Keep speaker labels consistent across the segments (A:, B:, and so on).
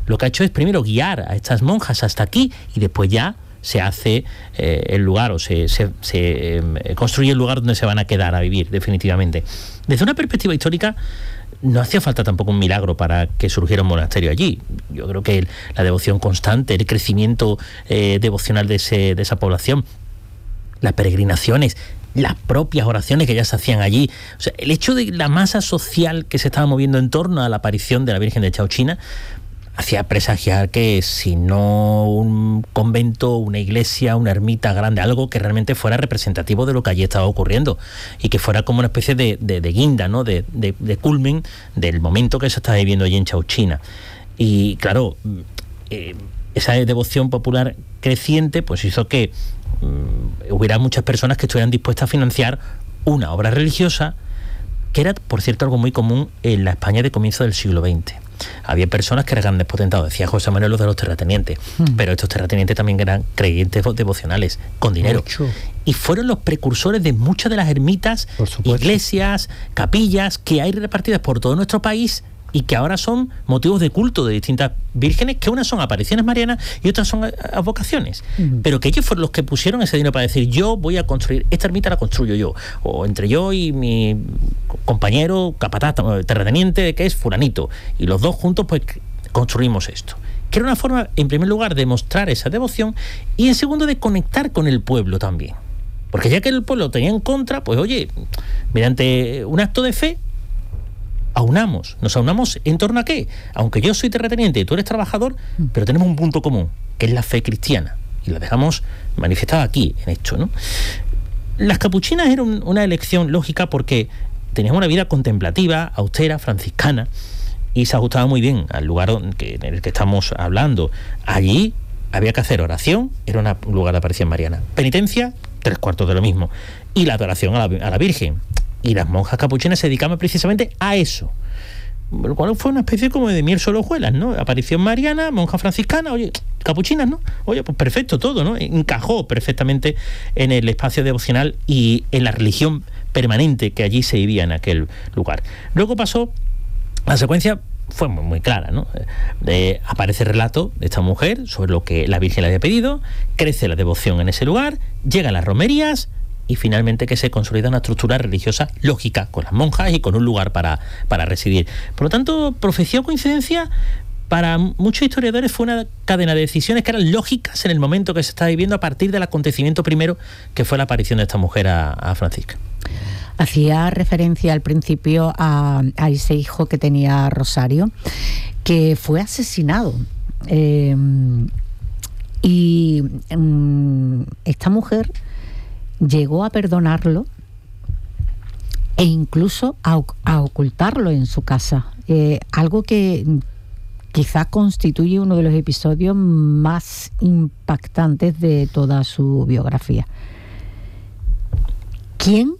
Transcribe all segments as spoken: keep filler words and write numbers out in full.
A: lo que ha hecho es primero guiar a estas monjas hasta aquí y después ya se hace eh, el lugar o se, se, se eh, construye el lugar donde se van a quedar a vivir definitivamente. Desde una perspectiva histórica no hacía falta tampoco un milagro para que surgiera un monasterio allí. Yo creo que el, la devoción constante, el crecimiento eh, devocional de, ese, de esa población, las peregrinaciones, las propias oraciones que ya se hacían allí, o sea, el hecho de la masa social que se estaba moviendo en torno a la aparición de la Virgen de Chauchina hacía presagiar que si no un convento, una iglesia, una ermita grande, algo que realmente fuera representativo de lo que allí estaba ocurriendo y que fuera como una especie de, de, de guinda, ¿no? de, de, de culmen del momento que se estaba viviendo allí en Chauchina. Y claro, eh, esa devoción popular creciente pues hizo que um, hubiera muchas personas que estuvieran dispuestas a financiar una obra religiosa que era, por cierto, algo muy común en la España de comienzo del siglo veinte. Había personas que eran grandes potentados, decía José Manuel, los de los terratenientes, mm. pero estos terratenientes también eran creyentes devocionales, con dinero. Mucho. Y fueron los precursores de muchas de las ermitas, iglesias, capillas que hay repartidas por todo nuestro país y que ahora son motivos de culto de distintas vírgenes, que unas son apariciones marianas y otras son advocaciones. Uh-huh. Pero que ellos fueron los que pusieron ese dinero para decir, yo voy a construir, esta ermita la construyo yo, o entre yo y mi compañero capataz, terrateniente, que es fulanito, y los dos juntos pues construimos esto. Que era una forma, en primer lugar, de mostrar esa devoción y en segundo, de conectar con el pueblo también. Porque ya que el pueblo tenía en contra, pues oye, mediante un acto de fe, aunamos, nos aunamos en torno a qué, aunque yo soy terrateniente y tú eres trabajador, pero tenemos un punto común, que es la fe cristiana, y la dejamos manifestada aquí, en esto, ¿no? Las capuchinas eran una elección lógica porque tenían una vida contemplativa, austera, franciscana, y se ajustaba muy bien al lugar en el que estamos hablando. Allí había que hacer oración, era una, un lugar de aparición mariana. Penitencia, tres cuartos de lo mismo. Y la adoración a la, a la Virgen. Y las monjas capuchinas se dedicaban precisamente a eso. Lo cual fue una especie como de miel sobre hojuelas, ¿no? Aparición mariana, monja franciscana, oye, capuchinas, ¿no? Oye, pues perfecto todo, ¿no? Encajó perfectamente en el espacio devocional y en la religión permanente que allí se vivía en aquel lugar. Luego pasó, la secuencia fue muy, muy clara, ¿no? Eh, aparece el relato de esta mujer sobre lo que la Virgen le había pedido, crece la devoción en ese lugar, llegan las romerías, y finalmente que se consolida una estructura religiosa lógica, con las monjas y con un lugar para, para residir. Por lo tanto, profecía o coincidencia, para muchos historiadores fue una cadena de decisiones que eran lógicas en el momento que se estaba viviendo a partir del acontecimiento primero, que fue la aparición de esta mujer a, a Francisca.
B: Hacía referencia al principio a, a ese hijo que tenía Rosario, que fue asesinado. Eh, y um, esta mujer llegó a perdonarlo e incluso a, a ocultarlo en su casa, eh, algo que quizás constituye uno de los episodios más impactantes de toda su biografía. ¿Quién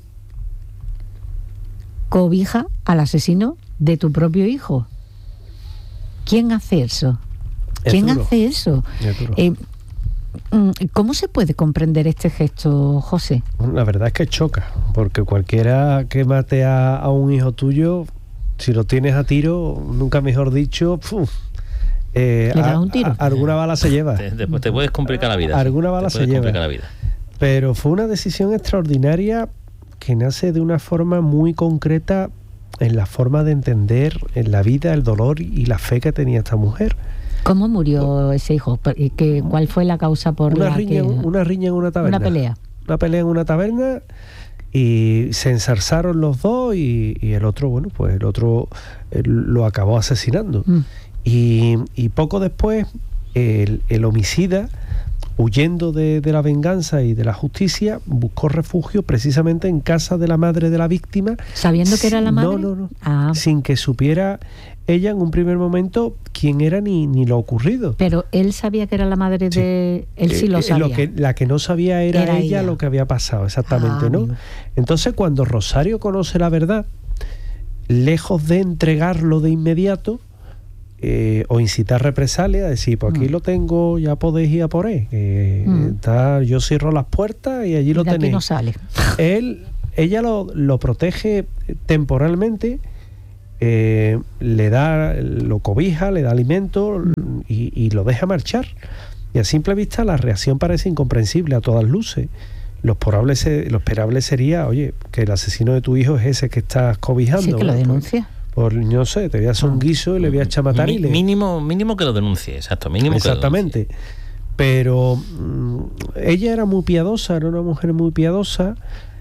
B: cobija al asesino de tu propio hijo? ¿Quién hace eso? ¿Quién hace eso? Eh, ¿Cómo se puede comprender este gesto, José?
C: La verdad es que choca, porque cualquiera que mate a, a un hijo tuyo, si lo tienes a tiro, nunca mejor dicho, puf, eh,
B: ¿le das un tiro?
C: A, a, alguna bala se lleva.
A: Te, te, te puedes complicar la vida.
C: A, alguna bala se lleva.
A: La vida.
C: Pero fue una decisión extraordinaria que nace de una forma muy concreta en la forma de entender en la vida, el dolor y la fe que tenía esta mujer.
B: ¿Cómo murió ese hijo? ¿Qué, ¿Cuál fue la causa por
C: una
B: la
C: riña,
B: que...?
C: Una riña en una taberna.
B: Una pelea.
C: Una pelea en una taberna y se enzarzaron los dos y, y el otro, bueno, pues el otro lo acabó asesinando. Mm. Y, y poco después el, el homicida, huyendo de, de la venganza y de la justicia, buscó refugio precisamente en casa de la madre de la víctima.
B: ¿Sabiendo que era la madre?
C: No, no, no.
B: Ah.
C: Sin que supiera ella en un primer momento quién era ni, ni lo ocurrido.
B: Pero él sabía que era la madre
C: sí.
B: de... Él sí lo
C: eh,
B: sabía.
C: Lo que, la que no sabía era,
B: era
C: ella,
B: ella lo
C: que había pasado, exactamente,
B: ah,
C: ¿no?
B: amigo.
C: Entonces, cuando Rosario conoce la verdad, lejos de entregarlo de inmediato, Eh, o incitar represalia, decir, pues aquí mm. lo tengo, ya podéis ir a por él. Eh, mm. está, yo cierro las puertas y allí y lo tenéis.
B: No sale.
C: Él, ella lo, lo protege temporalmente eh, le da, lo cobija, le da alimento y, y lo deja marchar. Y a simple vista la reacción parece incomprensible a todas luces. Lo probable, se, lo esperable sería, oye, que el asesino de tu hijo es ese que estás cobijando.
B: Sí, que lo denuncia.
C: Por, por no sé, te voy a hacer un guiso y le voy a echar a matar.
A: Mi,
C: y le...
A: mínimo, mínimo que lo denuncie, exacto. Mínimo
C: Exactamente.
A: Que lo denuncie.
C: Pero mmm, ella era muy piadosa, era una mujer muy piadosa,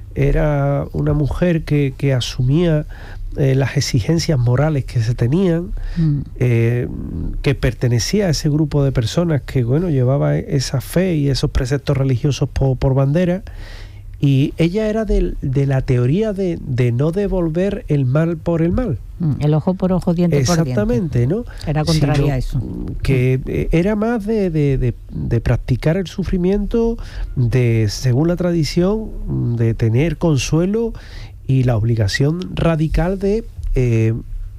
C: era una mujer que, que asumía eh, las exigencias morales que se tenían, mm. eh, que pertenecía a ese grupo de personas que, bueno, llevaba esa fe y esos preceptos religiosos por, por bandera. Y ella era de, de la teoría de, de no devolver el mal por el mal.
B: El ojo por ojo, diente por diente.
C: Exactamente, ¿no?
B: Era contraria
C: Sino
B: a eso.
C: Que eh, era más de, de, de, de practicar el sufrimiento, de, según la tradición, de tener consuelo y la obligación radical de eh,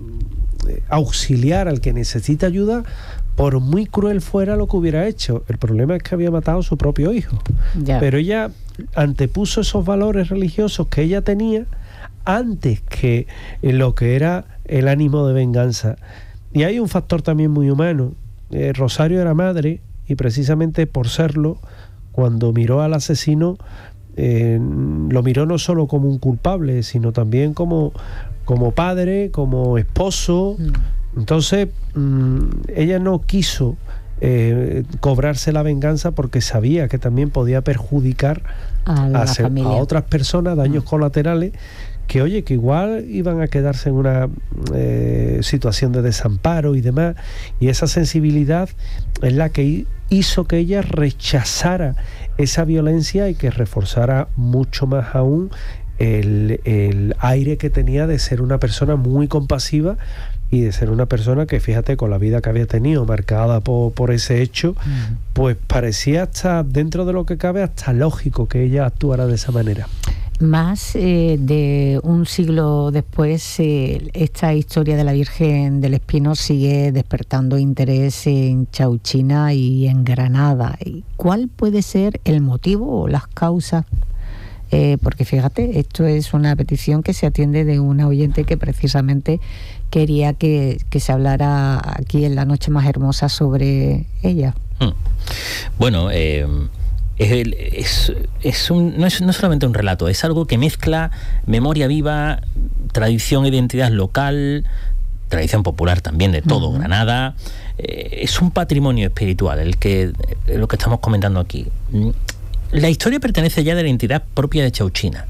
C: auxiliar al que necesita ayuda, por muy cruel fuera lo que hubiera hecho. El problema es que había matado a su propio hijo. Ya. Pero ella antepuso esos valores religiosos que ella tenía antes que lo que era el ánimo de venganza. Y hay un factor también muy humano. Eh, Rosario era madre y precisamente por serlo, cuando miró al asesino, eh, lo miró no solo como un culpable, sino también como, como padre, como esposo. Mm. Entonces, mmm, ella no quiso eh, cobrarse la venganza porque sabía que también podía perjudicar
B: a, la
C: a, ser, a otras personas, daños mm. colaterales, que oye, que igual iban a quedarse en una eh, situación de desamparo y demás. Y esa sensibilidad es la que hizo que ella rechazara esa violencia y que reforzara mucho más aún el, el aire que tenía de ser una persona muy compasiva y de ser una persona que, fíjate, con la vida que había tenido marcada por, por ese hecho, uh-huh. pues parecía hasta, dentro de lo que cabe, hasta lógico que ella actuara de esa manera.
B: Más eh, de un siglo después, eh, esta historia de la Virgen del Espino sigue despertando interés en Chauchina y en Granada. ¿Cuál puede ser el motivo o las causas? Eh, porque fíjate, esto es una petición que se atiende de una oyente que precisamente quería que, que se hablara aquí en La Noche Más Hermosa sobre ella.
A: Hmm. Bueno, eh, es, es, es un, no es no solamente un relato, es algo que mezcla memoria viva, tradición, identidad local, tradición popular también de todo uh-huh. Granada. Eh, es un patrimonio espiritual el que lo que estamos comentando aquí. La historia pertenece ya de la entidad propia de Chauchina.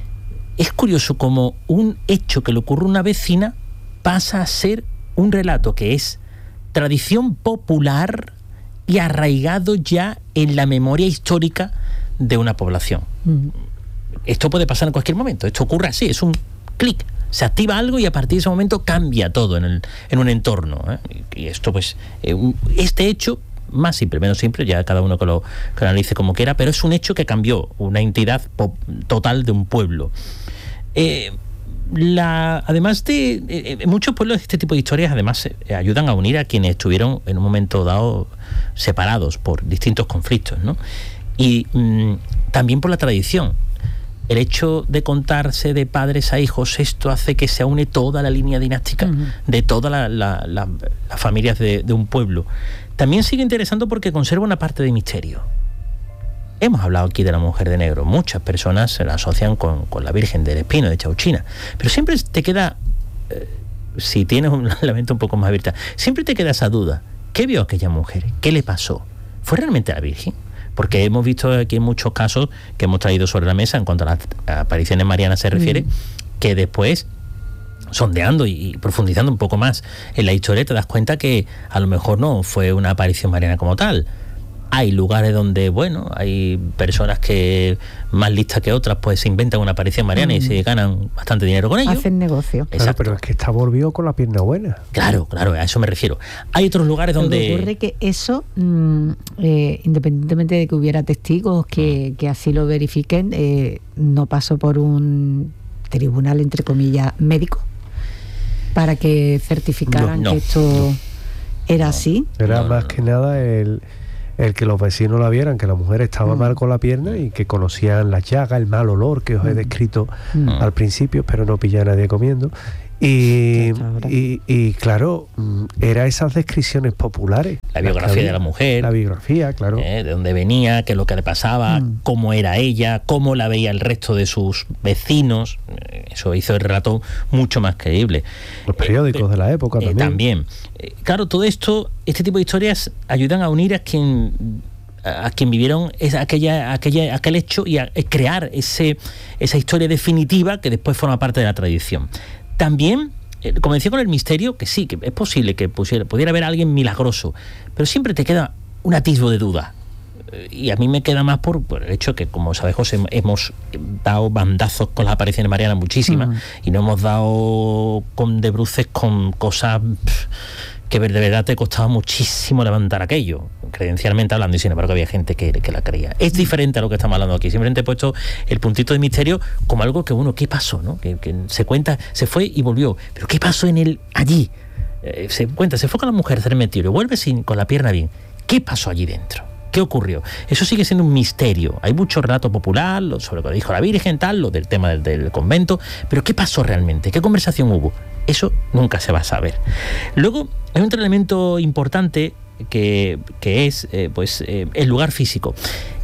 A: Es curioso como un hecho que le ocurre a una vecina pasa a ser un relato que es tradición popular y arraigado ya en la memoria histórica de una población. Mm. Esto puede pasar en cualquier momento. Esto ocurre así, es un clic. Se activa algo y a partir de ese momento cambia todo en, el, en un entorno, ¿eh? Y esto, pues, eh, un, este hecho... más simple, menos simple, ya cada uno que lo, que lo analice como quiera, pero es un hecho que cambió una entidad pop, total de un pueblo. Eh, la, además de eh, muchos pueblos, este tipo de historias además eh, ayudan a unir a quienes estuvieron en un momento dado separados por distintos conflictos, ¿no? Y mm, también por la tradición. El hecho de contarse de padres a hijos, esto hace que se une toda la línea dinástica uh-huh. de todas la, la, la, las familias de, de un pueblo. También sigue interesando porque conserva una parte de misterio. Hemos hablado aquí de la mujer de negro. Muchas personas se la asocian con, con la Virgen del Espino, de Chauchina. Pero siempre te queda, eh, si tienes un, la mente un poco más abierta, siempre te queda esa duda. ¿Qué vio aquella mujer? ¿Qué le pasó? ¿Fue realmente la Virgen? Porque hemos visto aquí en muchos casos que hemos traído sobre la mesa en cuanto a las apariciones marianas se refiere, mm. que después, sondeando y profundizando un poco más en la historia, te das cuenta que a lo mejor no fue una aparición mariana como tal. Hay lugares donde, bueno, hay personas que más listas que otras pues se inventan una aparición mariana mm. y se ganan bastante dinero con ello.
B: Hacen negocio.
C: Claro, pero es que está volvido con la pierna buena.
A: Claro, claro, a eso me refiero. Hay otros lugares donde...
B: Pero ocurre que eso, mmm, eh, independientemente de que hubiera testigos que, que así lo verifiquen, eh, no pasó por un tribunal, entre comillas, médico, para que certificaran no, no, que esto no, era no, así.
C: Era
A: no,
C: más
A: no,
C: que nada el... el que los vecinos la vieran, que la mujer estaba mm. mal con la pierna y que conocían la llaga, el mal olor que os he descrito mm. al principio, pero no pilla a nadie comiendo. Y, y, y claro, era esas descripciones populares.
A: La biografía de la mujer.
C: La biografía, claro.
A: Eh, de dónde venía, qué es lo que le pasaba, mm. cómo era ella, cómo la veía el resto de sus vecinos. Eso hizo el relato mucho más creíble.
C: Los periódicos eh, de la época también.
A: Eh, también. Eh, claro, todo esto, este tipo de historias ayudan a unir a quien... a quien vivieron esa, aquella, aquella, aquel hecho y a, a crear ese, esa historia definitiva que después forma parte de la tradición. También, eh, como decía con el misterio, que sí, que es posible que pusiera, pudiera haber alguien milagroso, pero siempre te queda un atisbo de duda. Eh, y a mí me queda más por, por el hecho que, como sabes, José, hemos dado bandazos con las apariciones marianas muchísimas, mm. y no hemos dado con de bruces con cosas... Pff, que de verdad te costaba muchísimo levantar aquello, credencialmente hablando, y sin embargo había gente que, que la creía. Es diferente a lo que estamos hablando aquí. Simplemente he puesto el puntito de misterio como algo que, bueno, ¿qué pasó? ¿No? Que, que se cuenta, se fue y volvió. Pero ¿qué pasó en él allí? Eh, se cuenta, se fue con la mujer a hacer el meteoro, vuelve sin, con la pierna bien. ¿Qué pasó allí dentro? ¿Qué ocurrió? Eso sigue siendo un misterio. Hay mucho relato popular sobre lo que dijo la Virgen, tal, lo del tema del, del convento, pero ¿qué pasó realmente? ¿Qué conversación hubo? Eso nunca se va a saber. Luego hay otro elemento importante que, que es eh, pues, eh, el lugar físico.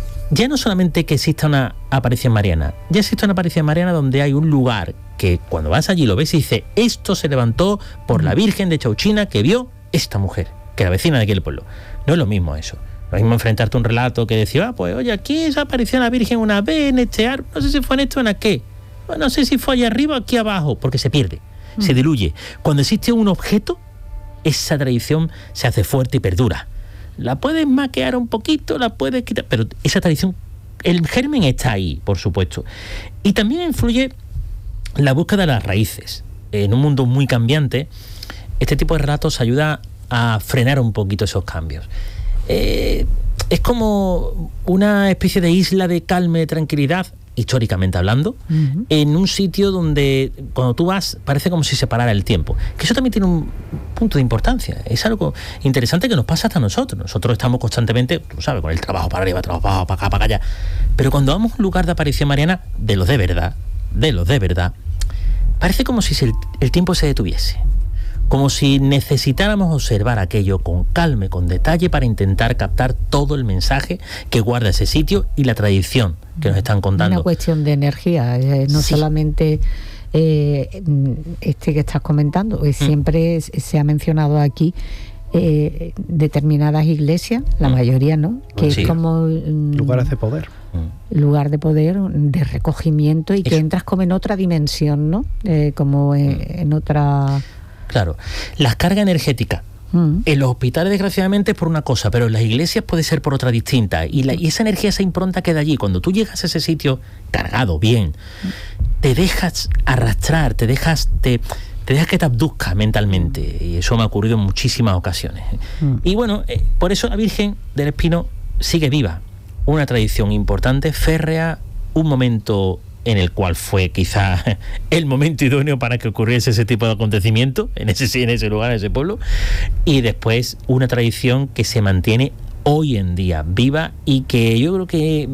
A: Ya no solamente que exista una aparición mariana, ya existe una aparición mariana donde hay un lugar que cuando vas allí lo ves y dices, esto se levantó por la Virgen de Chauchina que vio esta mujer, que era vecina de aquel pueblo. No es lo mismo eso. Lo mismo enfrentarte a un relato que decía, ah, pues oye, aquí se apareció la Virgen una vez en este árbol, no sé si fue en esto o en aquel, bueno, no sé si fue allá arriba o aquí abajo, porque se pierde, mm. se diluye. Cuando existe un objeto, esa tradición se hace fuerte y perdura. La puedes maquear un poquito, la puedes quitar, pero esa tradición, el germen está ahí, por supuesto. Y también influye la búsqueda de las raíces. En un mundo muy cambiante, este tipo de relatos ayuda a frenar un poquito esos cambios. Eh, es como una especie de isla de calma y de tranquilidad, históricamente hablando, uh-huh. en un sitio donde cuando tú vas parece como si se parara el tiempo, que eso también tiene un punto de importancia. Es algo interesante que nos pasa hasta a nosotros. Nosotros estamos constantemente, tú sabes, con el trabajo para arriba, trabajo para acá, para allá, pero cuando vamos a un lugar de aparición mariana, de los de verdad, de los de verdad, parece como si el, el tiempo se detuviese. Como si necesitáramos observar aquello con calma y con detalle para intentar captar todo el mensaje que guarda ese sitio y la tradición que nos están contando.
B: Una cuestión de energía, eh, no sí. solamente eh, este que estás comentando, eh, siempre mm. se ha mencionado aquí eh, determinadas iglesias, la mm. mayoría no, que sí. es como... Mm,
C: lugares de poder.
B: lugar de poder, de recogimiento y Eso. que entras como en otra dimensión, ¿no? Eh, como en, mm. en otra...
A: Claro, las cargas energéticas mm. en los hospitales desgraciadamente es por una cosa, pero en las iglesias puede ser por otra distinta, y, la, y esa energía, esa impronta queda allí. Cuando tú llegas a ese sitio cargado, bien, te dejas arrastrar, te dejas, te, te dejas que te abduzca mentalmente, y eso me ha ocurrido en muchísimas ocasiones. Mm. Y bueno, eh, por eso la Virgen del Espino sigue viva, una tradición importante, férrea, un momento en el cual fue quizá el momento idóneo para que ocurriese ese tipo de acontecimiento en ese, en ese lugar, en ese pueblo, y después una tradición que se mantiene hoy en día viva y que yo creo que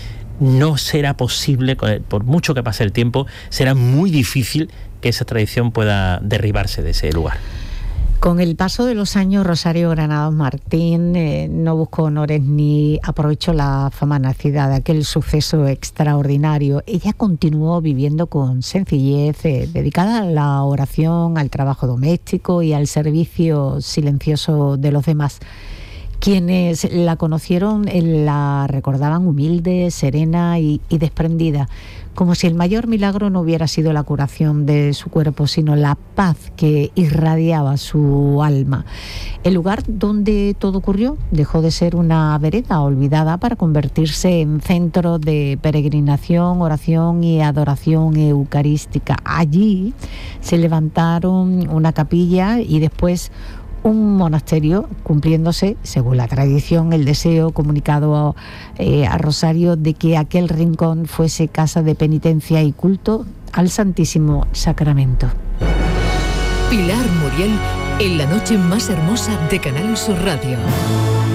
A: no será posible, por mucho que pase el tiempo, será muy difícil que esa tradición pueda derribarse de ese lugar.
B: Con el paso de los años, Rosario Granados Martín eh, no buscó honores ni aprovechó la fama nacida de aquel suceso extraordinario. Ella continuó viviendo con sencillez, eh, dedicada a la oración, al trabajo doméstico y al servicio silencioso de los demás. Quienes la conocieron la recordaban humilde, serena y, y desprendida, como si el mayor milagro no hubiera sido la curación de su cuerpo, sino la paz que irradiaba su alma. El lugar donde todo ocurrió dejó de ser una vereda olvidada para convertirse en centro de peregrinación, oración y adoración eucarística. Allí se levantaron una capilla y después un monasterio, cumpliéndose, según la tradición, el deseo comunicado eh, a Rosario de que aquel rincón fuese casa de penitencia y culto al Santísimo Sacramento.
D: Pilar Muriel en la noche más hermosa de Canal Sur Radio.